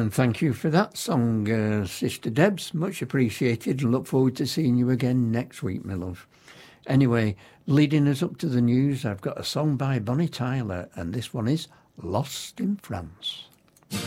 And thank you for that song, Sister Debs. Much appreciated. Look forward to seeing you again next week, my love. Anyway, leading us up to the news, I've got a song by Bonnie Tyler, and this one is Lost in France.